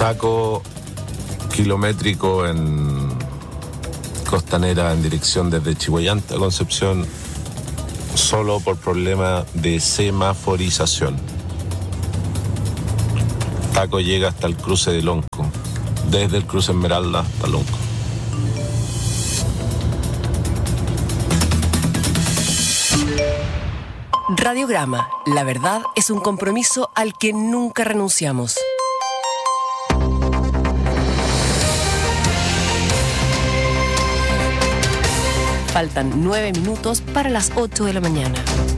Taco kilométrico en Costanera en dirección desde Chihuayante a Concepción, solo por problema de semaforización. Taco llega hasta el cruce de Lonco, desde el cruce Esmeralda hasta Lonco. Radiograma, la verdad es un compromiso al que nunca renunciamos. Faltan 9 minutos para las 8 de la mañana.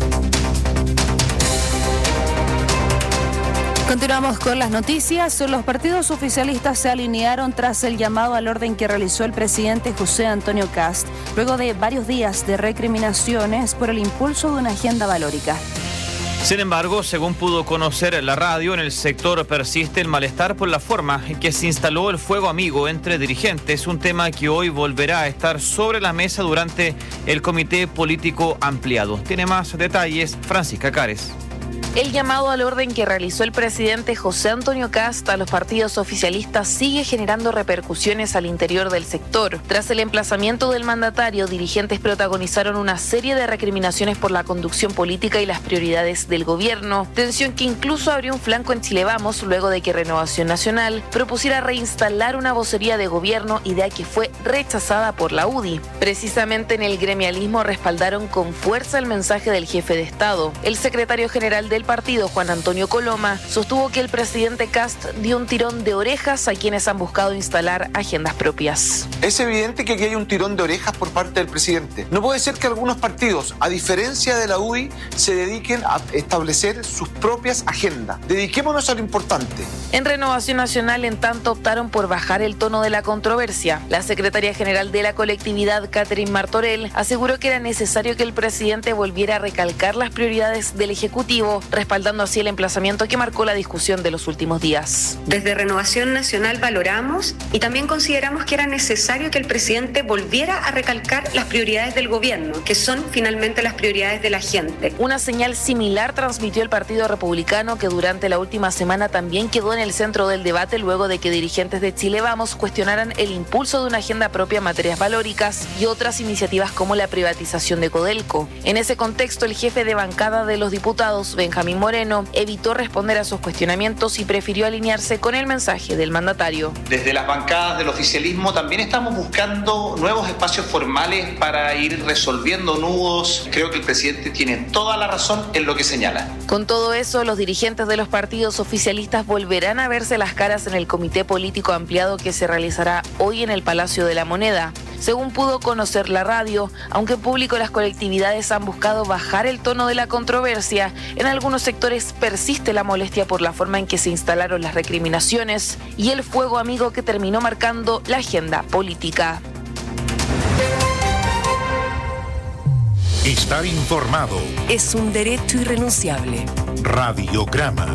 Continuamos con las noticias. Los partidos oficialistas se alinearon tras el llamado al orden que realizó el presidente José Antonio Kast, luego de varios días de recriminaciones por el impulso de una agenda valórica. Sin embargo, según pudo conocer la radio, en el sector persiste el malestar por la forma en que se instaló el fuego amigo entre dirigentes, un tema que hoy volverá a estar sobre la mesa durante el comité político ampliado. Tiene más detalles Francisca Cares. El llamado al orden que realizó el presidente José Antonio Kast a los partidos oficialistas sigue generando repercusiones al interior del sector. Tras el emplazamiento del mandatario, dirigentes protagonizaron una serie de recriminaciones por la conducción política y las prioridades del gobierno, tensión que incluso abrió un flanco en Chile Vamos luego de que Renovación Nacional propusiera reinstalar una vocería de gobierno, idea que fue rechazada por la UDI. Precisamente en el gremialismo respaldaron con fuerza el mensaje del jefe de Estado. El secretario general del partido, Juan Antonio Coloma, sostuvo que el presidente Kast dio un tirón de orejas a quienes han buscado instalar agendas propias. Es evidente que aquí hay un tirón de orejas por parte del presidente. No puede ser que algunos partidos, a diferencia de la UDI, se dediquen a establecer sus propias agendas. Dediquémonos a lo importante. En Renovación Nacional, en tanto, optaron por bajar el tono de la controversia. La secretaria general de la colectividad, Catherine Martorell, aseguró que era necesario que el presidente volviera a recalcar las prioridades del Ejecutivo, respaldando así el emplazamiento que marcó la discusión de los últimos días. Desde Renovación Nacional valoramos y también consideramos que era necesario que el presidente volviera a recalcar las prioridades del gobierno, que son finalmente las prioridades de la gente. Una señal similar transmitió el Partido Republicano, que durante la última semana también quedó en el centro del debate luego de que dirigentes de Chile Vamos cuestionaran el impulso de una agenda propia en materias valóricas y otras iniciativas como la privatización de Codelco. En ese contexto, el jefe de bancada de los diputados, Benjamín Moreno, evitó responder a sus cuestionamientos y prefirió alinearse con el mensaje del mandatario. Desde las bancadas del oficialismo también estamos buscando nuevos espacios formales para ir resolviendo nudos. Creo que el presidente tiene toda la razón en lo que señala. Con todo eso, los dirigentes de los partidos oficialistas volverán a verse las caras en el comité político ampliado que se realizará hoy en el Palacio de la Moneda. Según pudo conocer la radio, aunque en público las colectividades han buscado bajar el tono de la controversia, en algunos sectores persiste la molestia por la forma en que se instalaron las recriminaciones y el fuego amigo que terminó marcando la agenda política. Estar informado es un derecho irrenunciable. Radiograma.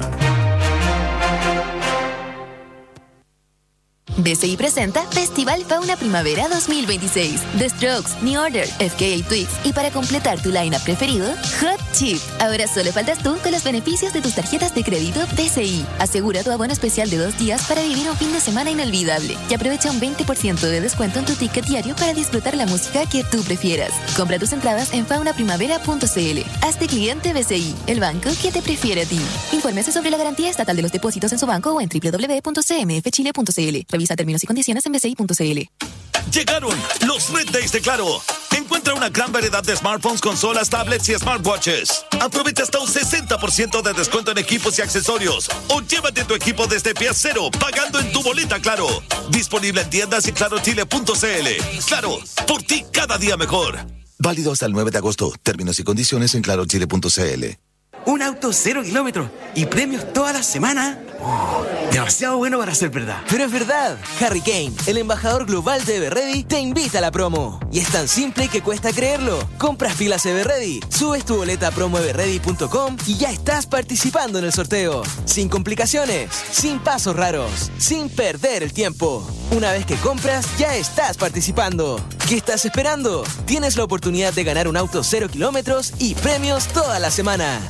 BCI presenta Festival Fauna Primavera 2026. The Strokes, New Order, FKA Twigs y para completar tu lineup preferido, Hot Chip. Ahora solo faltas tú con los beneficios de tus tarjetas de crédito BCI. Asegura tu abono especial de 2 días para vivir un fin de semana inolvidable y aprovecha un 20% de descuento en tu ticket diario para disfrutar la música que tú prefieras. Compra tus entradas en faunaprimavera.cl. Hazte cliente BCI, el banco que te prefiere a ti. Infórmese sobre la garantía estatal de los depósitos en su banco o en www.cmfchile.cl. Revisa términos y condiciones en bci.cl. Llegaron los Red Days de Claro. Encuentra una gran variedad de smartphones, consolas, tablets y smartwatches. Aprovecha hasta un 60% de descuento en equipos y accesorios. O llévate tu equipo desde pie cero, pagando en tu boleta Claro. Disponible en tiendas y clarochile.cl. Claro, por ti cada día mejor. Válido hasta el 9 de agosto. Términos y condiciones en clarochile.cl. Un auto 0 kilómetros y premios toda la semana. Demasiado bueno para ser verdad. Pero es verdad. Harry Kane, el embajador global de Everready, te invita a la promo. Y es tan simple que cuesta creerlo. Compras pilas Everready, subes tu boleta a promoeverready.com y ya estás participando en el sorteo. Sin complicaciones, sin pasos raros, sin perder el tiempo. Una vez que compras, ya estás participando. ¿Qué estás esperando? Tienes la oportunidad de ganar un auto 0 kilómetros y premios todas las semanas.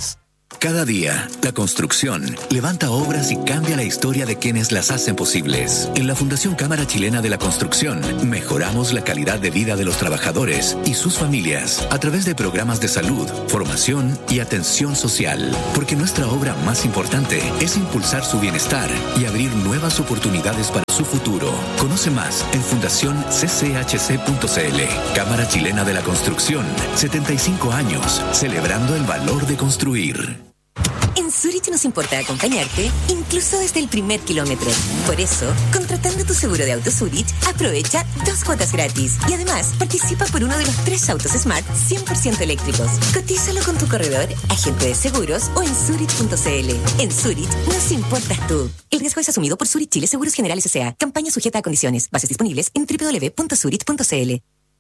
Cada día, la construcción levanta obras y cambia la historia de quienes las hacen posibles. En la Fundación Cámara Chilena de la Construcción, mejoramos la calidad de vida de los trabajadores y sus familias a través de programas de salud, formación y atención social. Porque nuestra obra más importante es impulsar su bienestar y abrir nuevas oportunidades para su futuro. Conoce más en fundacioncchc.cl. Cámara Chilena de la Construcción, 75 años, celebrando el valor de construir. En Zurich nos importa acompañarte, incluso desde el primer kilómetro. Por eso, contratando tu seguro de auto Zurich, aprovecha 2 cuotas gratis. Y además, participa por uno de los 3 autos Smart 100% eléctricos. Cotízalo con tu corredor, agente de seguros o en Zurich.cl. En Zurich, nos importas tú. El riesgo es asumido por Zurich Chile Seguros Generales S.A. Campaña sujeta a condiciones. Bases disponibles en www.zurich.cl.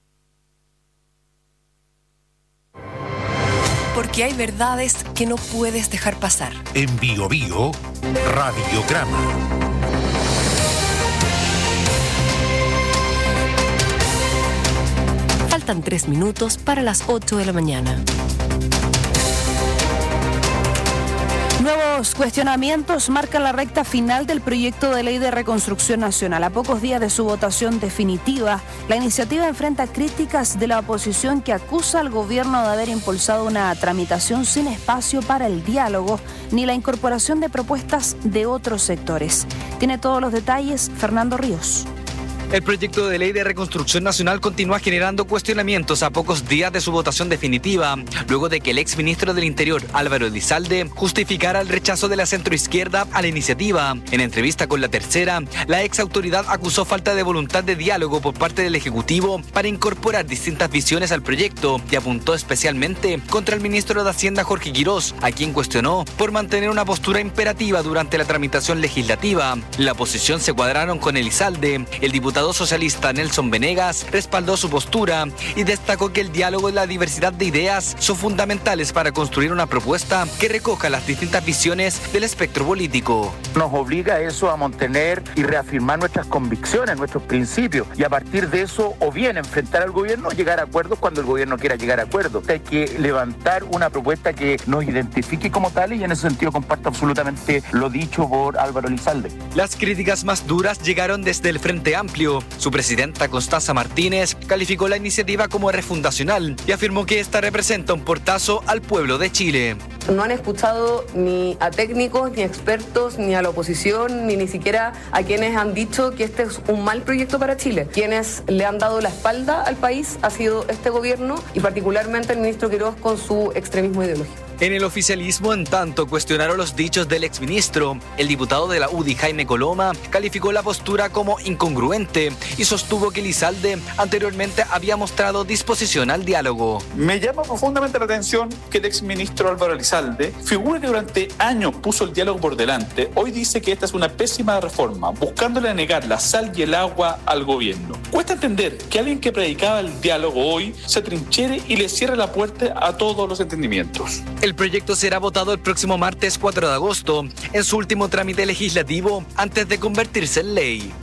Porque hay verdades que no puedes dejar pasar. En Bio Bio, Radiograma. Faltan 3 minutos para las 8 de la mañana. Nuevos cuestionamientos marcan la recta final del proyecto de ley de reconstrucción nacional. A pocos días de su votación definitiva, la iniciativa enfrenta críticas de la oposición que acusa al gobierno de haber impulsado una tramitación sin espacio para el diálogo ni la incorporación de propuestas de otros sectores. Tiene todos los detalles Fernando Ríos. El proyecto de ley de reconstrucción nacional continúa generando cuestionamientos a pocos días de su votación definitiva, luego de que el exministro del Interior, Álvaro Elizalde, justificara el rechazo de la centroizquierda a la iniciativa. En entrevista con La Tercera, la ex autoridad acusó falta de voluntad de diálogo por parte del Ejecutivo para incorporar distintas visiones al proyecto y apuntó especialmente contra el ministro de Hacienda, Jorge Quirós, a quien cuestionó por mantener una postura imperativa durante la tramitación legislativa. La oposición se cuadraron con Elizalde. El diputado socialista Nelson Venegas respaldó su postura y destacó que el diálogo y la diversidad de ideas son fundamentales para construir una propuesta que recoja las distintas visiones del espectro político. Nos obliga eso a mantener y reafirmar nuestras convicciones, nuestros principios, y a partir de eso o bien enfrentar al gobierno o llegar a acuerdos cuando el gobierno quiera llegar a acuerdos. Hay que levantar una propuesta que nos identifique como tales y en ese sentido comparto absolutamente lo dicho por Álvaro Elizalde. Las críticas más duras llegaron desde el Frente Amplio. Su presidenta Constanza Martínez calificó la iniciativa como refundacional y afirmó que esta representa un portazo al pueblo de Chile. No han escuchado ni a técnicos, ni a expertos, ni a la oposición, ni siquiera a quienes han dicho que este es un mal proyecto para Chile. Quienes le han dado la espalda al país ha sido este gobierno y particularmente el ministro Quirós con su extremismo ideológico. En el oficialismo, en tanto, cuestionaron los dichos del exministro. El diputado de la UDI, Jaime Coloma, calificó la postura como incongruente y sostuvo que Elizalde anteriormente había mostrado disposición al diálogo. Me llama profundamente la atención que el exministro Álvaro Elizalde, figura que durante años puso el diálogo por delante, hoy dice que esta es una pésima reforma, buscándole negar la sal y el agua al gobierno. Cuesta entender que alguien que predicaba el diálogo hoy se trinchere y le cierre la puerta a todos los entendimientos. El proyecto será votado el próximo martes 4 de agosto, en su último trámite legislativo, antes de convertirse en ley.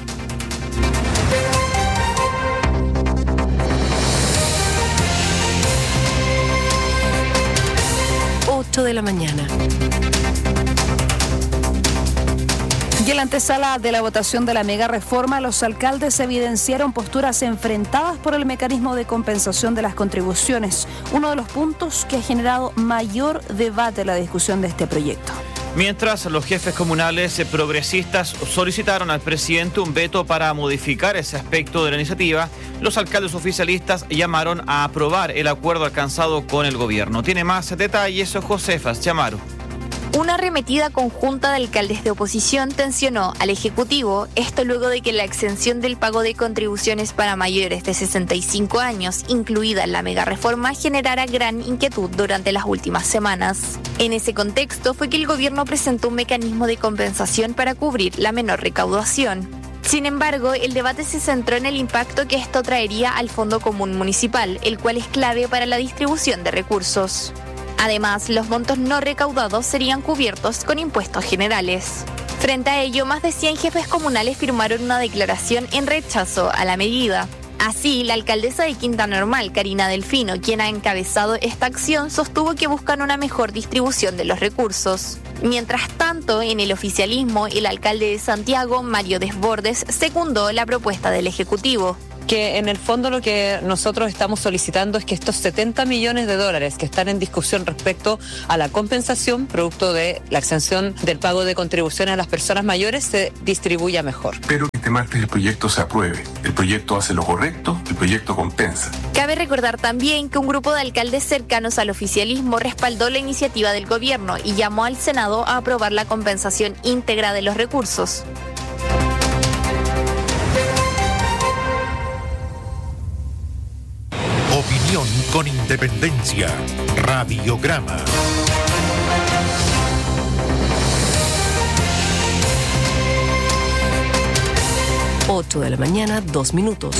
De la mañana. Y en la antesala de la votación de la mega reforma, los alcaldes evidenciaron posturas enfrentadas por el mecanismo de compensación de las contribuciones, uno de los puntos que ha generado mayor debate en la discusión de este proyecto. Mientras, los jefes comunales progresistas solicitaron al presidente un veto para modificar ese aspecto de la iniciativa, los alcaldes oficialistas llamaron a aprobar el acuerdo alcanzado con el gobierno. Tiene más detalles Josefas Chamaro. Una arremetida conjunta de alcaldes de oposición tensionó al Ejecutivo, esto luego de que la exención del pago de contribuciones para mayores de 65 años, incluida en la megareforma, generara gran inquietud durante las últimas semanas. En ese contexto fue que el gobierno presentó un mecanismo de compensación para cubrir la menor recaudación. Sin embargo, el debate se centró en el impacto que esto traería al Fondo Común Municipal, el cual es clave para la distribución de recursos. Además, los montos no recaudados serían cubiertos con impuestos generales. Frente a ello, más de 100 jefes comunales firmaron una declaración en rechazo a la medida. Así, la alcaldesa de Quinta Normal, Karina Delfino, quien ha encabezado esta acción, sostuvo que buscan una mejor distribución de los recursos. Mientras tanto, en el oficialismo, el alcalde de Santiago, Mario Desbordes, secundó la propuesta del Ejecutivo. Que en el fondo lo que nosotros estamos solicitando es que estos 70 millones de dólares que están en discusión respecto a la compensación producto de la exención del pago de contribuciones a las personas mayores se distribuya mejor. Espero que este martes el proyecto se apruebe. El proyecto hace lo correcto, el proyecto compensa. Cabe recordar también que un grupo de alcaldes cercanos al oficialismo respaldó la iniciativa del gobierno y llamó al Senado a aprobar la compensación íntegra de los recursos. Opinión con independencia. Radiograma. 8 de la mañana, 2 minutos.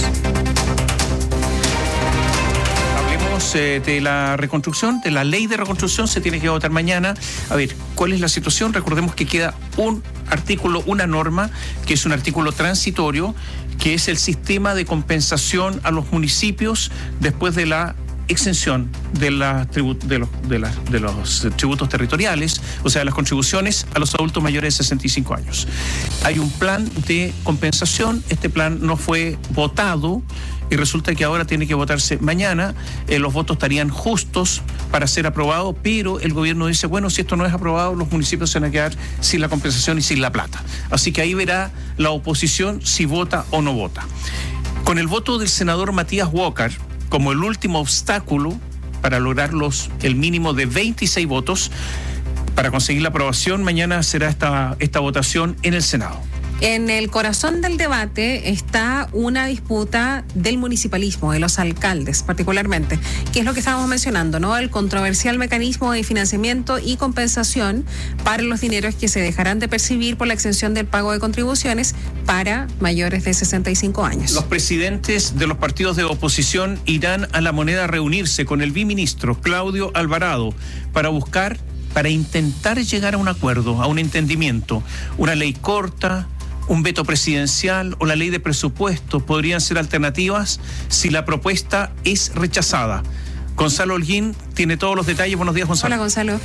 Hablemos de la reconstrucción, de la ley de reconstrucción, se tiene que votar mañana. A ver, ¿cuál es la situación? Recordemos que queda un artículo, una norma, que es un artículo transitorio, que es el sistema de compensación a los municipios después de la exención de los tributos territoriales, o sea, las contribuciones a los adultos mayores de 65 años. Hay un plan de compensación, este plan no fue votado y resulta que ahora tiene que votarse mañana. Los votos estarían justos para ser aprobado, pero el gobierno dice, bueno, si esto no es aprobado, los municipios se van a quedar sin la compensación y sin la plata. Así que ahí verá la oposición si vota o no vota. Con el voto del senador Matías Walker como el último obstáculo para lograr el mínimo de 26 votos para conseguir la aprobación, mañana será esta votación en el Senado. En el corazón del debate está una disputa del municipalismo, de los alcaldes particularmente, que es lo que estábamos mencionando, ¿no? El controversial mecanismo de financiamiento y compensación para los dineros que se dejarán de percibir por la exención del pago de contribuciones para mayores de 65 años. Los presidentes de los partidos de oposición irán a La Moneda a reunirse con el viceministro Claudio Alvarado para intentar llegar a un acuerdo, a un entendimiento. Una ley corta, un veto presidencial o la ley de presupuesto podrían ser alternativas si la propuesta es rechazada. Gonzalo Holguín tiene todos los detalles. Buenos días, Gonzalo. Hola, Gonzalo.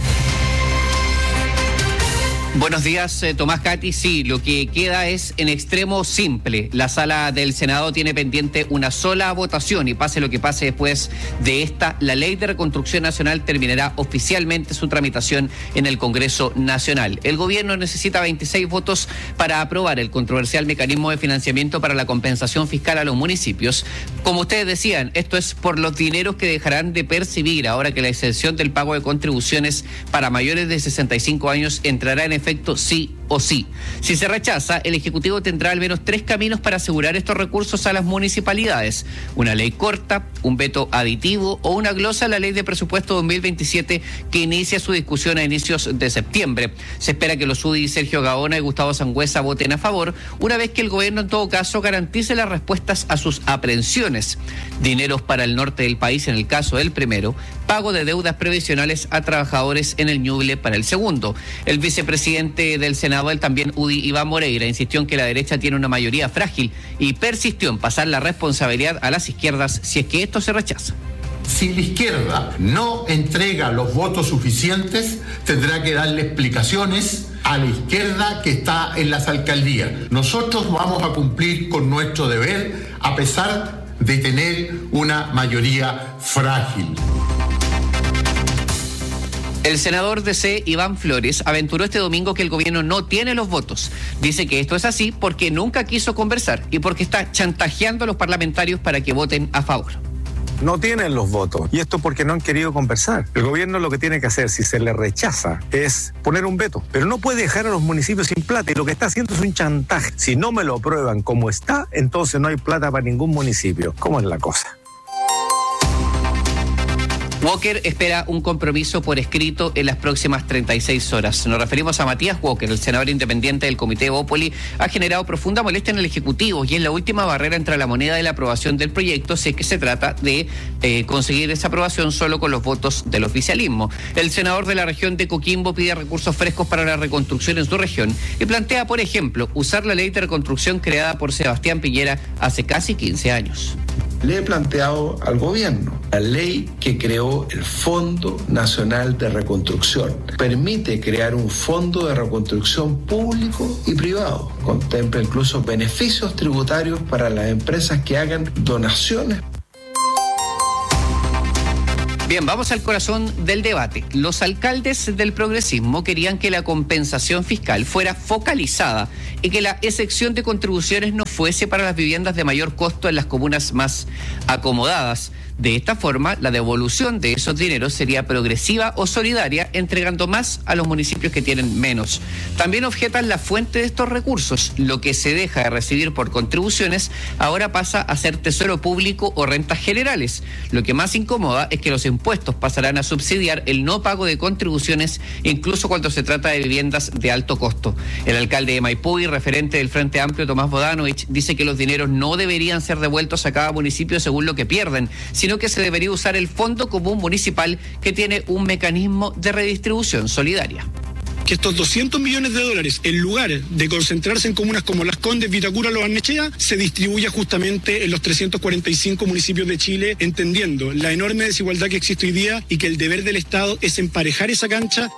Buenos días, Tomás, Katy. Sí, lo que queda es en extremo simple. La sala del Senado tiene pendiente una sola votación y pase lo que pase después de esta, la ley de reconstrucción nacional terminará oficialmente su tramitación en el Congreso Nacional. El gobierno necesita 26 votos para aprobar el controversial mecanismo de financiamiento para la compensación fiscal a los municipios. Como ustedes decían, esto es por los dineros que dejarán de percibir ahora que la exención del pago de contribuciones para mayores de 65 años entrará en efecto sí o sí. Si se rechaza, el Ejecutivo tendrá al menos 3 caminos para asegurar estos recursos a las municipalidades: una ley corta, un veto aditivo o una glosa a la ley de presupuesto 2027 que inicia su discusión a inicios de septiembre. Se espera que los UDI Sergio Gaona y Gustavo Sangüesa voten a favor, una vez que el gobierno en todo caso garantice las respuestas a sus aprehensiones. Dineros para el norte del país en el caso del primero, pago de deudas previsionales a trabajadores en el Ñuble para el segundo. El vicepresidente del Senado, el también UDI Iván Moreira, insistió en que la derecha tiene una mayoría frágil y persistió en pasar la responsabilidad a las izquierdas si es que esto se rechaza. Si la izquierda no entrega los votos suficientes, tendrá que darle explicaciones a la izquierda que está en las alcaldías. Nosotros vamos a cumplir con nuestro deber a pesar de tener una mayoría frágil. El senador DC, Iván Flores, aventuró este domingo que el gobierno no tiene los votos. Dice que esto es así porque nunca quiso conversar y porque está chantajeando a los parlamentarios para que voten a favor. No tienen los votos, y esto porque no han querido conversar. El gobierno lo que tiene que hacer, si se le rechaza, es poner un veto, pero no puede dejar a los municipios sin plata, y lo que está haciendo es un chantaje. Si no me lo aprueban como está, entonces no hay plata para ningún municipio. ¿Cómo es la cosa? Walker espera un compromiso por escrito en las próximas 36 horas. Nos referimos a Matías Walker, el senador independiente del Comité Evópoli, ha generado profunda molestia en el Ejecutivo y es la última barrera entre La Moneda y la aprobación del proyecto, si es que se trata de conseguir esa aprobación solo con los votos del oficialismo. El senador de la región de Coquimbo pide recursos frescos para la reconstrucción en su región y plantea, por ejemplo, usar la ley de reconstrucción creada por Sebastián Piñera hace casi 15 años. le he planteado al gobierno. La ley que creó el Fondo Nacional de Reconstrucción permite crear un fondo de reconstrucción público y privado. Contempla incluso beneficios tributarios para las empresas que hagan donaciones. Bien, vamos al corazón del debate. Los alcaldes del progresismo querían que la compensación fiscal fuera focalizada y que la exención de contribuciones no fuese para las viviendas de mayor costo en las comunas más acomodadas. De esta forma, la devolución de esos dineros sería progresiva o solidaria, entregando más a los municipios que tienen menos. También objetan la fuente de estos recursos. Lo que se deja de recibir por contribuciones ahora pasa a ser tesoro público o rentas generales. Lo que más incomoda es que los impuestos pasarán a subsidiar el no pago de contribuciones, incluso cuando se trata de viviendas de alto costo. El alcalde de Maipú y referente del Frente Amplio, Tomás Bodanovich, dice que los dineros no deberían ser devueltos a cada municipio según lo que pierden, sino que se debería usar el Fondo Común Municipal, que tiene un mecanismo de redistribución solidaria. Que estos 200 millones de dólares, en lugar de concentrarse en comunas como Las Condes, Vitacura, Lo Barnechea, se distribuya justamente en los 345 municipios de Chile, entendiendo la enorme desigualdad que existe hoy día y que el deber del Estado es emparejar esa cancha.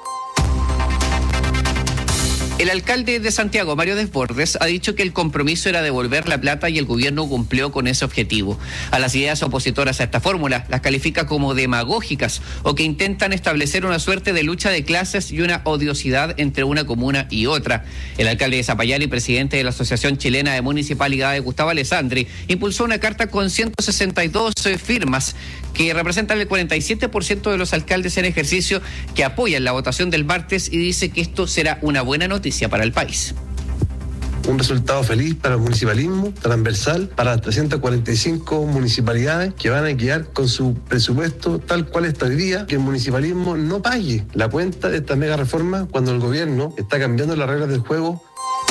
El alcalde de Santiago, Mario Desbordes, ha dicho que el compromiso era devolver la plata y el gobierno cumplió con ese objetivo. A las ideas opositoras a esta fórmula las califica como demagógicas o que intentan establecer una suerte de lucha de clases y una odiosidad entre una comuna y otra. El alcalde de Zapallar y presidente de la Asociación Chilena de Municipalidades, Gustavo Alessandri, impulsó una carta con 162 firmas que representan el 47% de los alcaldes en ejercicio que apoyan la votación del martes y dice que esto será una buena noticia para el país. Un resultado feliz para el municipalismo, transversal, para las 345 municipalidades que van a quedar con su presupuesto tal cual está hoy día, que el municipalismo no pague la cuenta de esta mega reforma cuando el gobierno está cambiando las reglas del juego.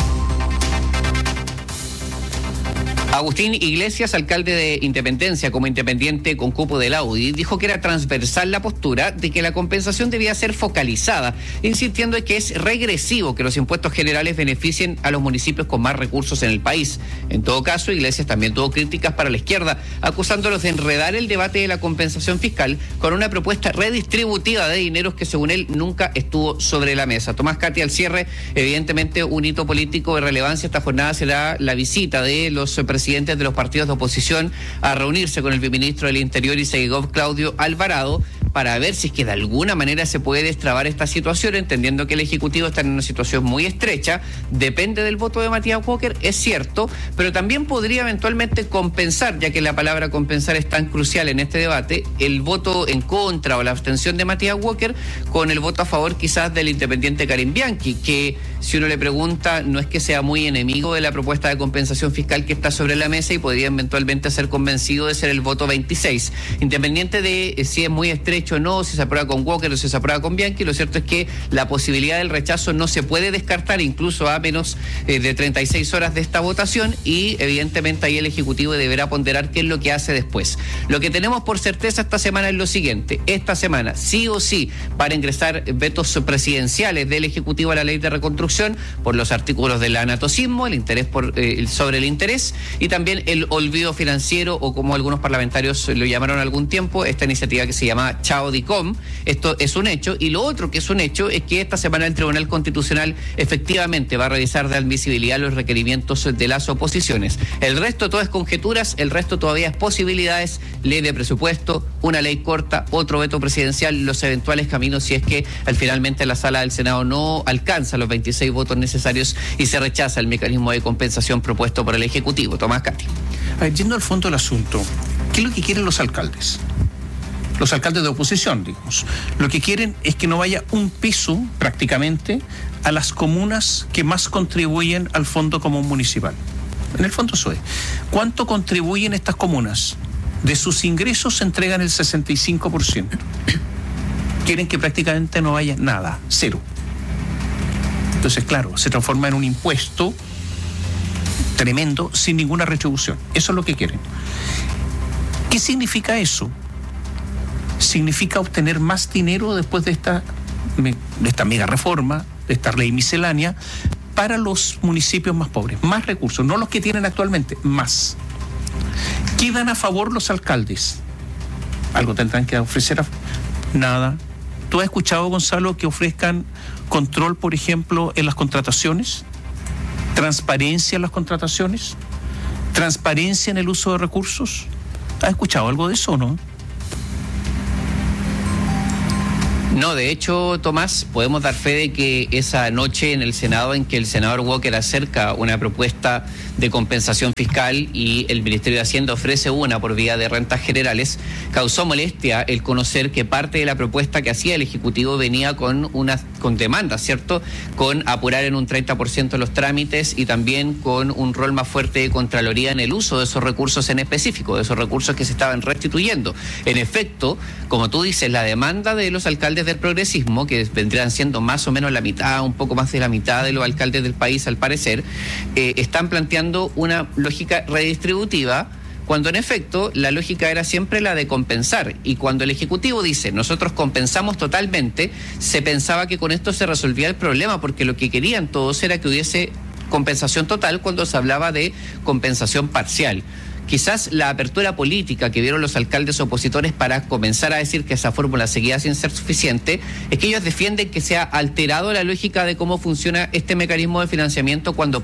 Agustín Iglesias, alcalde de Independencia como independiente con cupo del Audi, dijo que era transversal la postura de que la compensación debía ser focalizada, insistiendo en que es regresivo que los impuestos generales beneficien a los municipios con más recursos en el país. En todo caso, Iglesias también tuvo críticas para la izquierda, acusándolos de enredar el debate de la compensación fiscal con una propuesta redistributiva de dineros que según él nunca estuvo sobre la mesa. Tomás Cati, al cierre, evidentemente un hito político de relevancia esta jornada será la visita de los presidentes de los partidos de oposición a reunirse con el viceministro del Interior y Segov, Claudio Alvarado, para ver si es que de alguna manera se puede destrabar esta situación, entendiendo que el Ejecutivo está en una situación muy estrecha, depende del voto de Matías Walker, es cierto, pero también podría eventualmente compensar, ya que la palabra compensar es tan crucial en este debate, el voto en contra o la abstención de Matías Walker con el voto a favor quizás del independiente Karim Bianchi, que si uno le pregunta no es que sea muy enemigo de la propuesta de compensación fiscal que está sobre la mesa y podría eventualmente ser convencido de ser el voto 26. Independiente de si es muy estrecho o no, si se aprueba con Walker o si se aprueba con Bianchi, lo cierto es que la posibilidad del rechazo no se puede descartar incluso a menos de 36 horas de esta votación y evidentemente ahí el Ejecutivo deberá ponderar qué es lo que hace después. Lo que tenemos por certeza esta semana es lo siguiente: esta semana sí o sí van a ingresar vetos presidenciales del Ejecutivo a la ley de reconstrucción por los artículos del anatocismo, el interés sobre el interés y también el olvido financiero, o como algunos parlamentarios lo llamaron algún tiempo, esta iniciativa que se llama Chao DICOM. Esto es un hecho, y lo otro que es un hecho es que esta semana el Tribunal Constitucional efectivamente va a revisar de admisibilidad los requerimientos de las oposiciones. El resto todo es conjeturas, el resto todavía es posibilidades, ley de presupuesto, una ley corta, otro veto presidencial, los eventuales caminos si es que finalmente la sala del Senado no alcanza los 26 votos necesarios y se rechaza el mecanismo de compensación propuesto por el Ejecutivo. Tomás Cati. Yendo al fondo del asunto, ¿qué es lo que quieren los alcaldes? Los alcaldes de oposición, digamos. Lo que quieren es que no vaya un peso prácticamente a las comunas que más contribuyen al Fondo Común Municipal. En el fondo eso es. ¿Cuánto contribuyen estas comunas? De sus ingresos se entregan el 65%. Quieren que prácticamente no haya nada, cero. Entonces, claro, se transforma en un impuesto tremendo sin ninguna retribución. Eso es lo que quieren. ¿Qué significa eso? Significa obtener más dinero después de esta mega reforma, de esta ley miscelánea, para los municipios más pobres, más recursos, no los que tienen actualmente, más. ¿Qué dan a favor los alcaldes? ¿Algo tendrán que ofrecer? Nada. ¿Tú has escuchado, Gonzalo, que ofrezcan control, por ejemplo, en las contrataciones? ¿Transparencia en las contrataciones? ¿Transparencia en el uso de recursos? ¿Has escuchado algo de eso, no? No, de hecho, Tomás, podemos dar fe de que esa noche en el Senado, en que el senador Walker acerca una propuesta de compensación fiscal y el Ministerio de Hacienda ofrece una por vía de rentas generales, causó molestia el conocer que parte de la propuesta que hacía el Ejecutivo venía con demandas, ¿cierto? Con apurar en un 30% los trámites y también con un rol más fuerte de Contraloría en el uso de esos recursos en específico, de esos recursos que se estaban restituyendo. En efecto, como tú dices, la demanda de los alcaldes del progresismo, que vendrían siendo más o menos la mitad, un poco más de la mitad de los alcaldes del país al parecer, están planteando una lógica redistributiva, cuando en efecto la lógica era siempre la de compensar. Y cuando el Ejecutivo dice nosotros compensamos totalmente, se pensaba que con esto se resolvía el problema, porque lo que querían todos era que hubiese compensación total cuando se hablaba de compensación parcial. Quizás la apertura política que vieron los alcaldes opositores para comenzar a decir que esa fórmula seguía sin ser suficiente es que ellos defienden que se ha alterado la lógica de cómo funciona este mecanismo de financiamiento cuando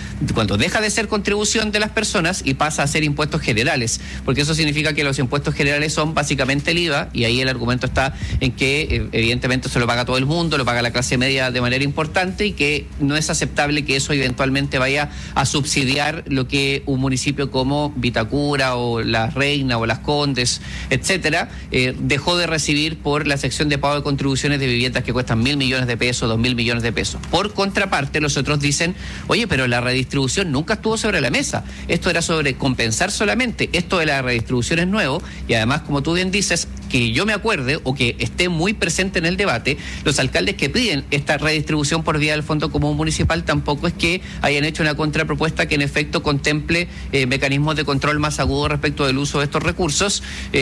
deja de ser contribución de las personas y pasa a ser impuestos generales, porque eso significa que los impuestos generales son básicamente el IVA, y ahí el argumento está en que evidentemente se lo paga todo el mundo, lo paga la clase media de manera importante, y que no es aceptable que eso eventualmente vaya a subsidiar lo que un municipio como Vitacura o Las Reinas o Las Condes, etcétera, dejó de recibir por la sección de pago de contribuciones de viviendas que cuestan 1.000 millones de pesos, 2.000 millones de pesos. Por contraparte, los otros dicen, oye, pero la redistribución nunca estuvo sobre la mesa. Esto era sobre compensar solamente. Esto de la redistribución es nuevo, y además, como tú bien dices, que yo me acuerde o que esté muy presente en el debate, los alcaldes que piden esta redistribución por vía del Fondo Común Municipal tampoco es que hayan hecho una contrapropuesta que en efecto contemple mecanismos de control más agudo respecto del uso de estos recursos,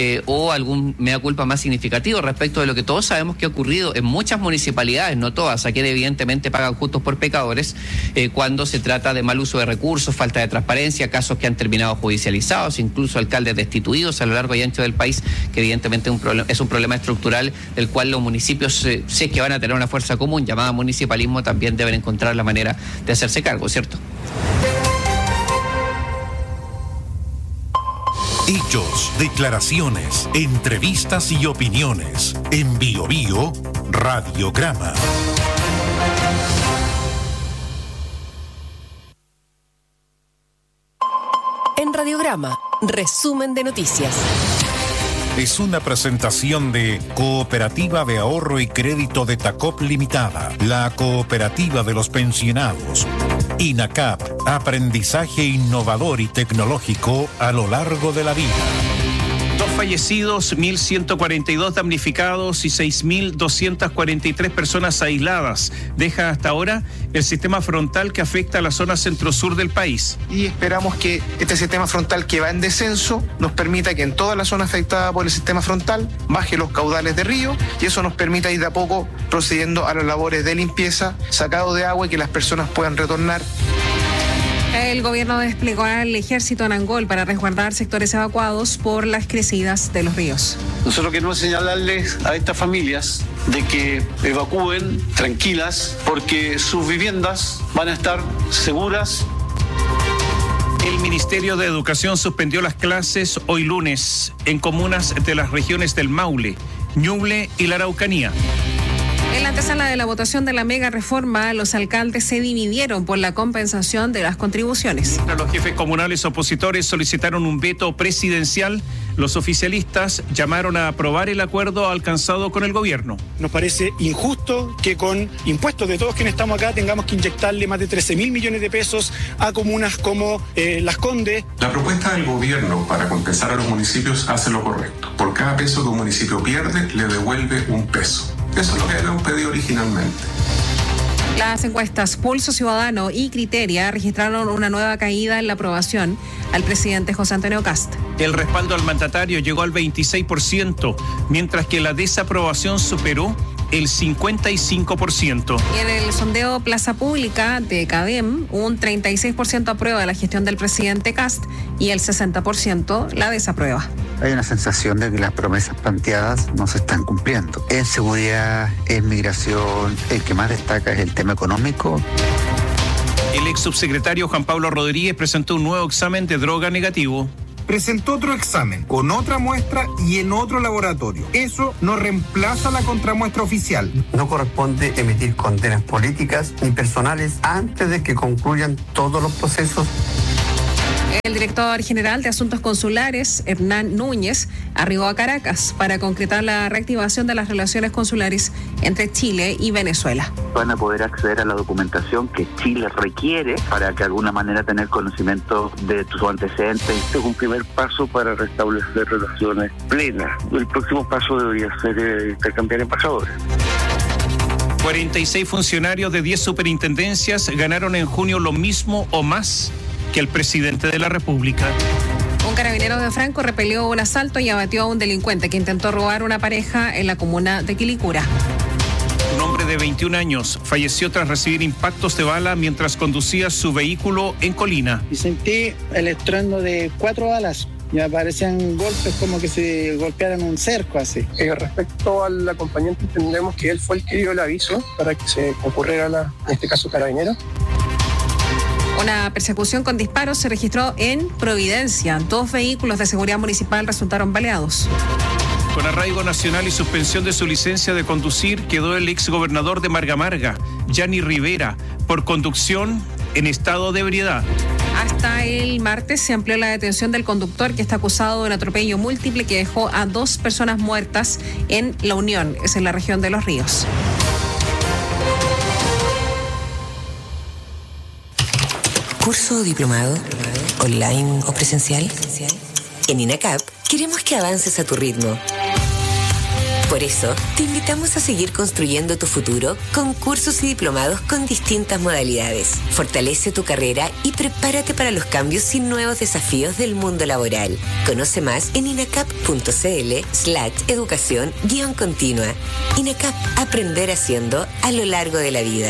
o algún mea culpa más significativo respecto de lo que todos sabemos que ha ocurrido en muchas municipalidades, no todas, aquí evidentemente pagan justos por pecadores, cuando se trata de mal uso de recursos, falta de transparencia, casos que han terminado judicializados, incluso alcaldes destituidos a lo largo y ancho del país, que evidentemente es un problema estructural del cual los municipios, si es que van a tener una fuerza común llamada municipalismo, también deben encontrar la manera de hacerse cargo, ¿cierto? Hechos, declaraciones, entrevistas y opiniones. En Bio Bio, Radiograma. En Radiograma, resumen de noticias. Es una presentación de Cooperativa de Ahorro y Crédito de Tacop Limitada, la cooperativa de los pensionados. INACAP, aprendizaje innovador y tecnológico a lo largo de la vida. 2 fallecidos, 1.142 damnificados y 6.243 personas aisladas. Deja hasta ahora el sistema frontal que afecta a la zona centro-sur del país. Y esperamos que este sistema frontal, que va en descenso, nos permita que en toda la zona afectada por el sistema frontal baje los caudales de río, y eso nos permita ir de a poco procediendo a las labores de limpieza, sacado de agua, y que las personas puedan retornar. El gobierno desplegó al ejército en Angol para resguardar sectores evacuados por las crecidas de los ríos. Nosotros queremos señalarles a estas familias de que evacúen tranquilas, porque sus viviendas van a estar seguras. El Ministerio de Educación suspendió las clases hoy lunes en comunas de las regiones del Maule, Ñuble y la Araucanía. En la antesala de la votación de la mega reforma, los alcaldes se dividieron por la compensación de las contribuciones. Los jefes comunales opositores solicitaron un veto presidencial. Los oficialistas llamaron a aprobar el acuerdo alcanzado con el gobierno. Nos parece injusto que con impuestos de todos quienes estamos acá tengamos que inyectarle más de 13.000 millones de pesos a comunas como Las Condes. La propuesta del gobierno para compensar a los municipios hace lo correcto. Por cada peso que un municipio pierde, le devuelve un peso. Eso es lo que habíamos pedido originalmente. Las encuestas Pulso Ciudadano y Criteria registraron una nueva caída en la aprobación al presidente José Antonio Kast. El respaldo al mandatario llegó al 26%, mientras que la desaprobación superó el 55%. Y en el sondeo Plaza Pública de CADEM, un 36% aprueba la gestión del presidente Kast y el 60% la desaprueba. Hay una sensación de que las promesas planteadas no se están cumpliendo. En seguridad, en migración, el que más destaca es el tema económico. El ex subsecretario Juan Pablo Rodríguez presentó un nuevo examen de droga negativo. Presentó otro examen con otra muestra y en otro laboratorio. Eso no reemplaza la contramuestra oficial. No corresponde emitir condenas políticas ni personales antes de que concluyan todos los procesos. El director general de Asuntos Consulares, Hernán Núñez, arribó a Caracas para concretar la reactivación de las relaciones consulares entre Chile y Venezuela. Van a poder acceder a la documentación que Chile requiere para que de alguna manera tener conocimiento de tus antecedentes. Este es un primer paso para restablecer relaciones plenas. El próximo paso debería ser intercambiar embajadores. 46 funcionarios de 10 superintendencias ganaron en junio lo mismo o más que el presidente de la República. Un carabinero de Franco repelió un asalto y abatió a un delincuente que intentó robar una pareja en la comuna de Quilicura. Un hombre de 21 años falleció tras recibir impactos de bala mientras conducía su vehículo en Colina. Y sentí el estruendo de 4 balas. Y me parecían golpes como que se golpearan un cerco así. Respecto al acompañante, entendemos que él fue el que dio el aviso para que se concurriera en este caso carabinero. Una persecución con disparos se registró en Providencia. 2 vehículos de seguridad municipal resultaron baleados. Con arraigo nacional y suspensión de su licencia de conducir quedó el exgobernador de Marga Marga, Yanni Rivera, por conducción en estado de ebriedad. Hasta el martes se amplió la detención del conductor que está acusado de un atropello múltiple que dejó a 2 personas muertas en La Unión, es en la región de Los Ríos. ¿Curso o diplomado? ¿Online o presencial? En INACAP queremos que avances a tu ritmo. Por eso, te invitamos a seguir construyendo tu futuro con cursos y diplomados con distintas modalidades. Fortalece tu carrera y prepárate para los cambios y nuevos desafíos del mundo laboral. Conoce más en inacap.cl/educación-continua. INACAP, aprender haciendo a lo largo de la vida.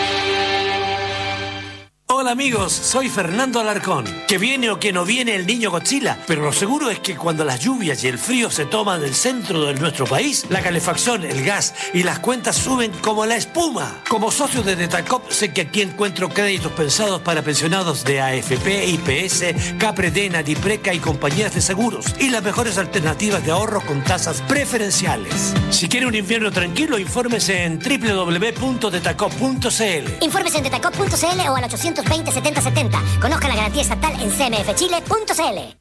Hola amigos, soy Fernando Alarcón. Que viene o que no viene el niño Godzilla, pero lo seguro es que cuando las lluvias y el frío se toman el centro de nuestro país, la calefacción, el gas y las cuentas suben como la espuma. Como socio de Detacop sé que aquí encuentro créditos pensados para pensionados de AFP, IPS, Capredena, Dipreca y compañías de seguros y las mejores alternativas de ahorro con tasas preferenciales. Si quiere un invierno tranquilo, infórmese en www.detacop.cl. Infórmese en detacop.cl o al 820-7070. Conozca la garantía estatal en cmfchile.cl.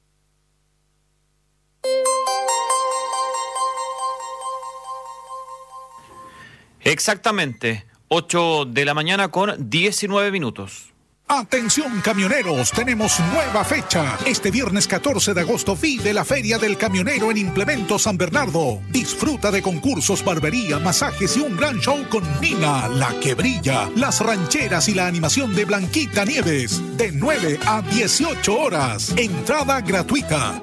Exactamente, 8 de la mañana con 19 minutos. Atención camioneros, tenemos nueva fecha. Este viernes 14 de agosto vive la Feria del Camionero en Implemento San Bernardo. Disfruta de concursos, barbería, masajes y un gran show con Nina, la que brilla, las rancheras y la animación de Blanquita Nieves. De 9 a 18 horas. Entrada gratuita.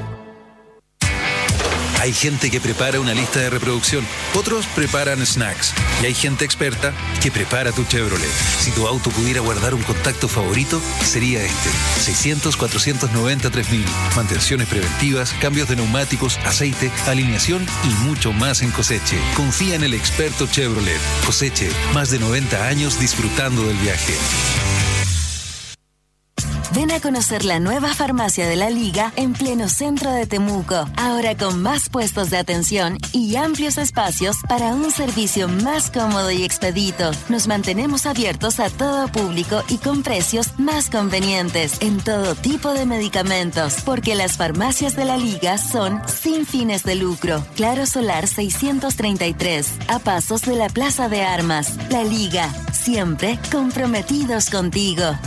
Hay gente que prepara una lista de reproducción, otros preparan snacks y hay gente experta que prepara tu Chevrolet. Si tu auto pudiera guardar un contacto favorito, sería este. 600-490-3000. Mantenciones preventivas, cambios de neumáticos, aceite, alineación y mucho más en Coseche. Confía en el experto Chevrolet. Coseche, más de 90 años disfrutando del viaje. Ven a conocer la nueva farmacia de la Liga en pleno centro de Temuco. Ahora con más puestos de atención y amplios espacios para un servicio más cómodo y expedito. Nos mantenemos abiertos a todo público y con precios más convenientes en todo tipo de medicamentos. Porque las farmacias de la Liga son sin fines de lucro. Claro Solar 633, a pasos de la Plaza de Armas. La Liga, siempre comprometidos contigo.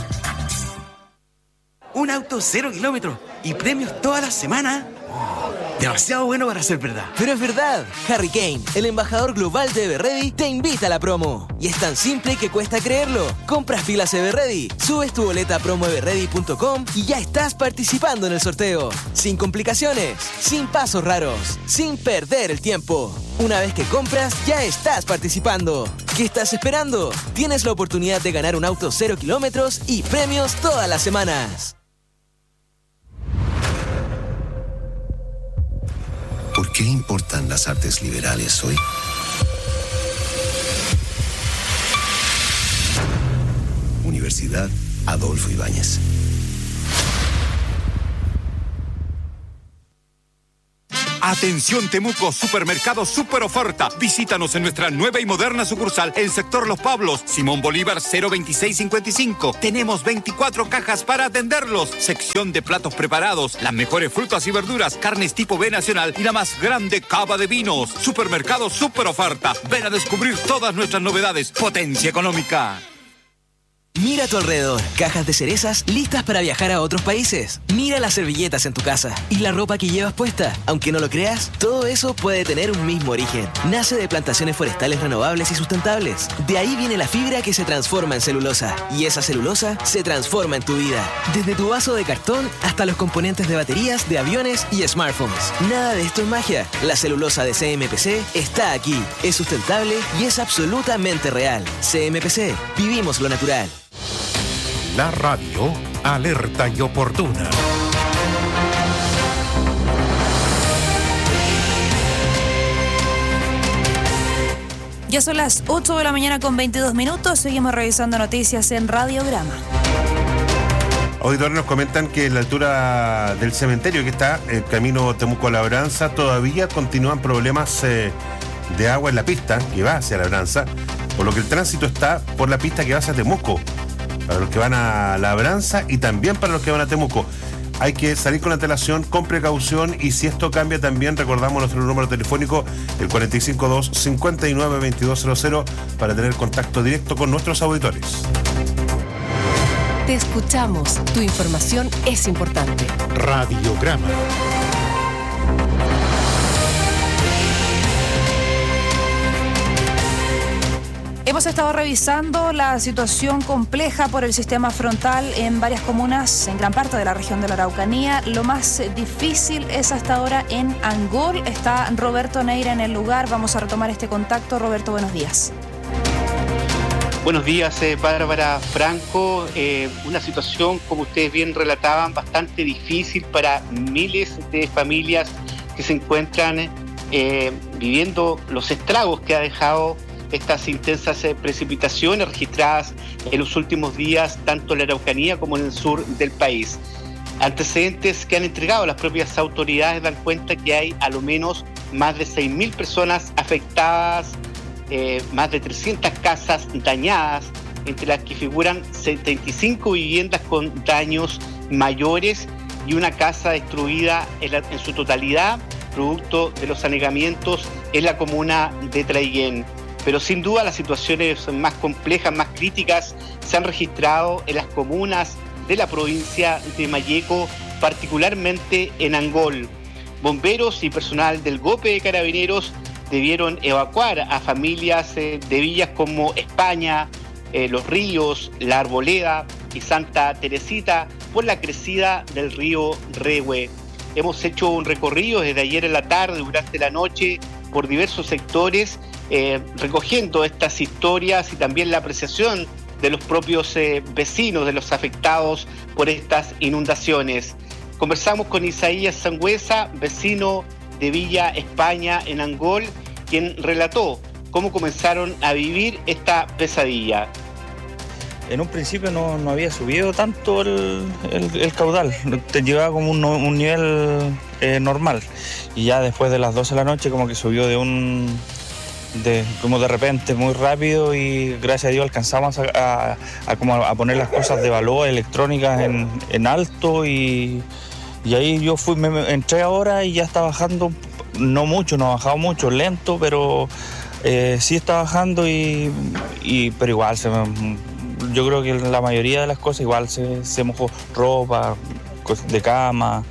Un auto 0 kilómetros y premios toda la semana. Demasiado bueno para ser verdad. Pero es verdad. Harry Kane, el embajador global de Everready, te invita a la promo. Y es tan simple que cuesta creerlo. Compras pilas Everready, subes tu boleta a promoeverready.com y ya estás participando en el sorteo. Sin complicaciones, sin pasos raros, sin perder el tiempo. Una vez que compras, ya estás participando. ¿Qué estás esperando? Tienes la oportunidad de ganar un auto 0 kilómetros y premios todas las semanas. ¿Por qué importan las artes liberales hoy? Universidad Adolfo Ibáñez. Atención Temuco, supermercado super oferta. Visítanos en nuestra nueva y moderna sucursal en sector Los Pablos, Simón Bolívar 02655. Tenemos 24 cajas para atenderlos. Sección de platos preparados, las mejores frutas y verduras, carnes tipo B nacional y la más grande cava de vinos. Supermercado super oferta. Ven a descubrir todas nuestras novedades. Potencia económica. Mira a tu alrededor, cajas de cerezas listas para viajar a otros países. Mira las servilletas en tu casa y la ropa que llevas puesta. Aunque no lo creas, todo eso puede tener un mismo origen. Nace de plantaciones forestales renovables y sustentables. De ahí viene la fibra que se transforma en celulosa. Y esa celulosa se transforma en tu vida. Desde tu vaso de cartón hasta los componentes de baterías, de aviones y smartphones. Nada de esto es magia. La celulosa de CMPC está aquí. Es sustentable y es absolutamente real. CMPC, vivimos lo natural. La radio, alerta y oportuna. Ya son las 8 de la mañana con 22 minutos. Seguimos revisando noticias en Radiograma. Auditores nos comentan que en la altura del cementerio que está el camino Temuco-Labranza todavía continúan problemas de agua en la pista que va hacia Labranza, por lo que el tránsito está por la pista que va hacia Temuco, para los que van a Labranza y también para los que van a Temuco. Hay que salir con antelación, con precaución, y si esto cambia también recordamos nuestro número telefónico, el 452-592200, para tener contacto directo con nuestros auditores. Te escuchamos, tu información es importante. Radiograma. Hemos estado revisando la situación compleja por el sistema frontal en varias comunas, en gran parte de la región de la Araucanía. Lo más difícil es hasta ahora en Angol. Está Roberto Neira en el lugar. Vamos a retomar este contacto. Roberto, buenos días. Buenos días, Bárbara Franco. Una situación, como ustedes bien relataban, bastante difícil para miles de familias que se encuentran viviendo los estragos que ha dejado estas intensas precipitaciones registradas en los últimos días, tanto en la Araucanía como en el sur del país. Antecedentes que han entregado las propias autoridades dan cuenta que hay a lo menos más de 6.000 personas afectadas, más de 300 casas dañadas, entre las que figuran 75 viviendas con daños mayores y una casa destruida en su totalidad, producto de los anegamientos en la comuna de Traiguén. Pero sin duda las situaciones más complejas, más críticas, se han registrado en las comunas de la provincia de Malleco, particularmente en Angol. Bomberos y personal del GOPE de Carabineros debieron evacuar a familias de villas como España, Los Ríos, La Arboleda y Santa Teresita por la crecida del río Rehue. Hemos hecho un recorrido desde ayer en la tarde, durante la noche, por diversos sectores, recogiendo estas historias y también la apreciación de los propios vecinos, de los afectados por estas inundaciones. Conversamos con Isaías Sangüesa, vecino de Villa España en Angol, quien relató cómo comenzaron a vivir esta pesadilla. En un principio no había subido tanto el caudal, te llevaba como un nivel normal, y ya después de las 12 de la noche como que subió como de repente, muy rápido, y gracias a Dios alcanzamos a poner las cosas de valor electrónicas en alto, y ahí yo entré ahora y ya está bajando, no mucho, no ha bajado mucho, lento, pero sí está bajando, pero igual yo creo que la mayoría de las cosas igual se mojó, ropa, de cama.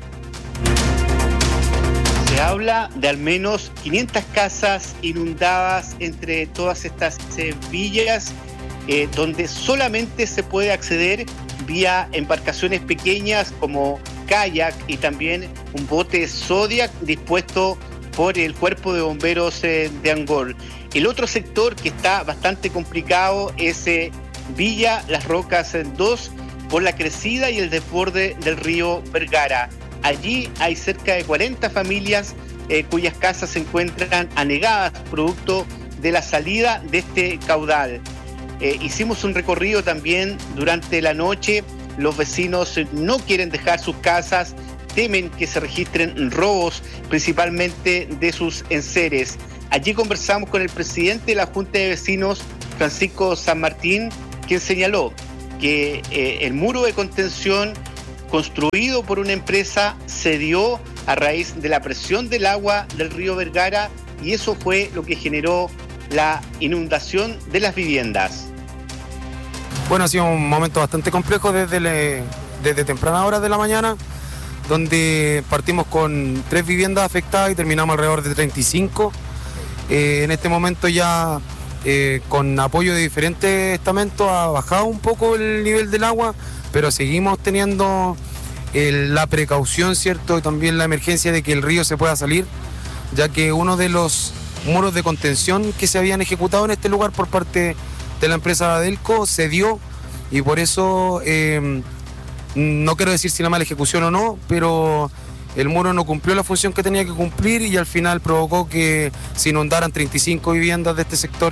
Se habla de al menos 500 casas inundadas entre todas estas villas, donde solamente se puede acceder vía embarcaciones pequeñas como kayak y también un bote Zodiac dispuesto por el Cuerpo de Bomberos de Angol. El otro sector que está bastante complicado es Villa Las Rocas 2 por la crecida y el desborde del río Vergara. Allí hay cerca de 40 familias cuyas casas se encuentran anegadas producto de la salida de este caudal. Hicimos un recorrido también durante la noche. Los vecinos no quieren dejar sus casas, temen que se registren robos, principalmente de sus enseres. Allí conversamos con el presidente de la Junta de Vecinos, Francisco San Martín, quien señaló que el muro de contención construido por una empresa cedió a raíz de la presión del agua del río Vergara y eso fue lo que generó la inundación de las viviendas. Bueno, ha sido un momento bastante complejo desde temprana horas de la mañana, donde partimos con 3 viviendas afectadas y terminamos alrededor de 35. En este momento ya con apoyo de diferentes estamentos ha bajado un poco el nivel del agua, pero seguimos teniendo la precaución, ¿cierto? Y también la emergencia de que el río se pueda salir, ya que uno de los muros de contención que se habían ejecutado en este lugar por parte de la empresa Adelco cedió y por eso no quiero decir si la mala ejecución o no, pero el muro no cumplió la función que tenía que cumplir y al final provocó que se inundaran 35 viviendas de este sector.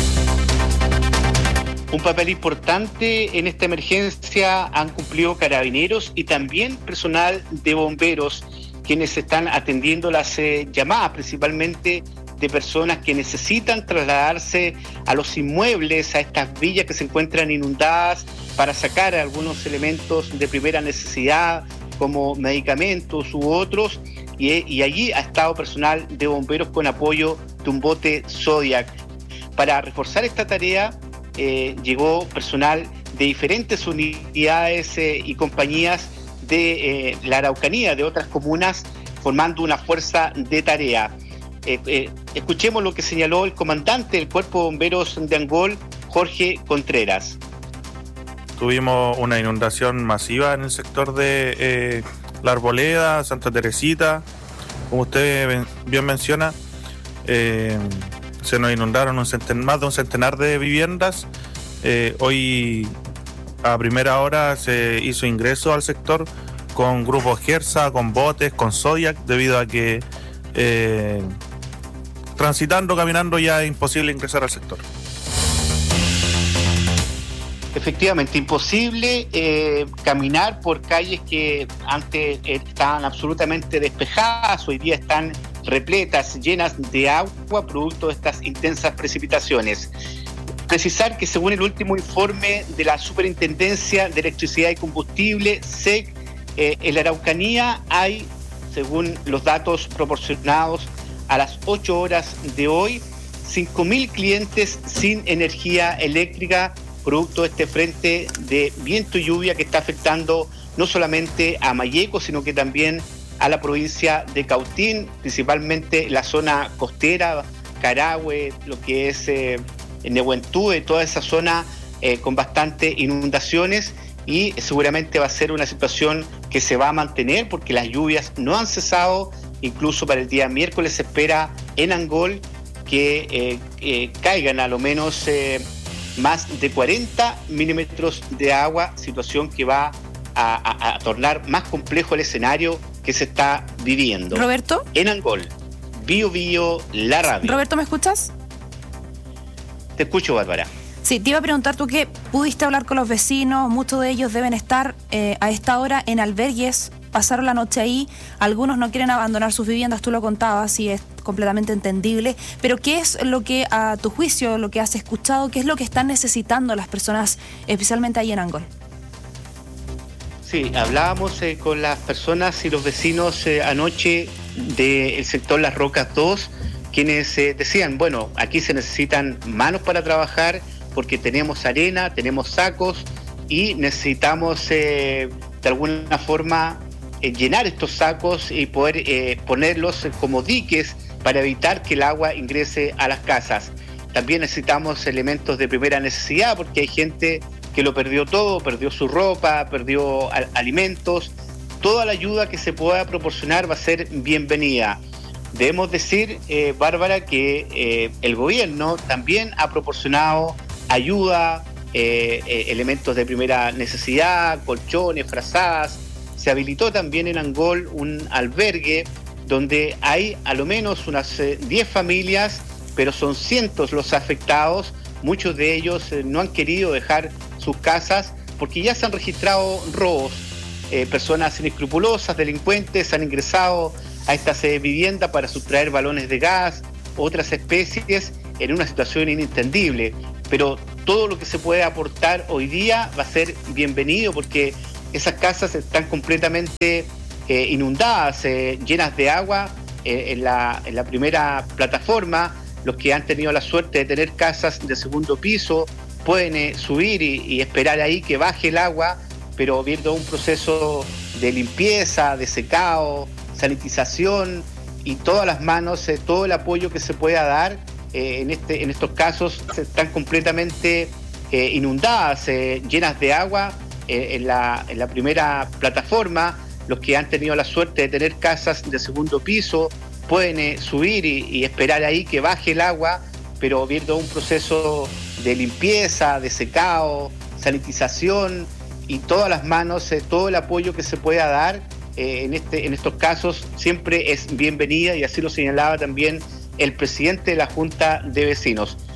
Un papel importante en esta emergencia han cumplido carabineros y también personal de bomberos, quienes están atendiendo las llamadas principalmente de personas que necesitan trasladarse a los inmuebles, a estas villas que se encuentran inundadas, para sacar algunos elementos de primera necesidad, como medicamentos u otros, y allí ha estado personal de bomberos con apoyo de un bote Zodiac. Para reforzar esta tarea llegó personal de diferentes unidades y compañías de la Araucanía, de otras comunas, formando una fuerza de tarea. Escuchemos lo que señaló el comandante del Cuerpo de Bomberos de Angol, Jorge Contreras. Tuvimos una inundación masiva en el sector de La Arboleda, Santa Teresita. Como usted bien menciona, se nos inundaron más de un centenar de viviendas. Hoy a primera hora se hizo ingreso al sector con grupos Gersa, con botes, con Zodiac, debido a que transitando, caminando ya es imposible ingresar al sector. Efectivamente, imposible caminar por calles que antes estaban absolutamente despejadas, hoy día están repletas, llenas de agua, producto de estas intensas precipitaciones. Precisar que según el último informe de la Superintendencia de Electricidad y Combustible, SEC, en la Araucanía hay, según los datos proporcionados a las 8 horas de hoy, 5.000 clientes sin energía eléctrica, producto de este frente de viento y lluvia que está afectando no solamente a Malleco, sino que también a la provincia de Cautín, principalmente la zona costera, Carahue, lo que es Nehuentúe, toda esa zona con bastante inundaciones, y seguramente va a ser una situación que se va a mantener porque las lluvias no han cesado. Incluso para el día miércoles se espera en Angol que caigan a lo menos más de 40 milímetros de agua, situación que va a tornar más complejo el escenario que se está viviendo. Roberto. En Angol, Bio Bio, la radio. Roberto, ¿me escuchas? Te escucho, Bárbara. Sí, te iba a preguntar tú que pudiste hablar con los vecinos, muchos de ellos deben estar a esta hora en albergues, pasaron la noche ahí, algunos no quieren abandonar sus viviendas, tú lo contabas y es completamente entendible, pero ¿qué es lo que a tu juicio, lo que has escuchado, qué es lo que están necesitando las personas, especialmente ahí en Angol? Sí, hablábamos con las personas y los vecinos anoche del sector Las Rocas 2, quienes decían, bueno, aquí se necesitan manos para trabajar porque tenemos arena, tenemos sacos y necesitamos de alguna forma llenar estos sacos y poder ponerlos como diques para evitar que el agua ingrese a las casas. También necesitamos elementos de primera necesidad porque hay gente que lo perdió todo, perdió su ropa, perdió alimentos. Toda la ayuda que se pueda proporcionar va a ser bienvenida. Debemos decir, Bárbara, que el gobierno también ha proporcionado ayuda, elementos de primera necesidad, colchones, frazadas. Se habilitó también en Angol un albergue donde hay a lo menos unas 10 familias, pero son cientos los afectados. Muchos de ellos no han querido dejar sus casas porque ya se han registrado robos. Personas inescrupulosas, delincuentes, han ingresado a estas viviendas para sustraer balones de gas, otras especies, en una situación inentendible. Pero todo lo que se puede aportar hoy día va a ser bienvenido porque esas casas están completamente inundadas, llenas de agua. En la primera plataforma, los que han tenido la suerte de tener casas de segundo piso pueden subir y esperar ahí que baje el agua, pero viendo un proceso de limpieza, de secado, sanitización y todas las manos, todo el apoyo que se pueda dar en estos casos están completamente inundadas, llenas de agua. En la primera plataforma, los que han tenido la suerte de tener casas de segundo piso pueden subir y esperar ahí que baje el agua, pero viendo un proceso de limpieza, de secado, sanitización y todas las manos, todo el apoyo que se pueda dar en estos casos siempre es bienvenida, y así lo señalaba también el presidente de la Junta de Vecinos.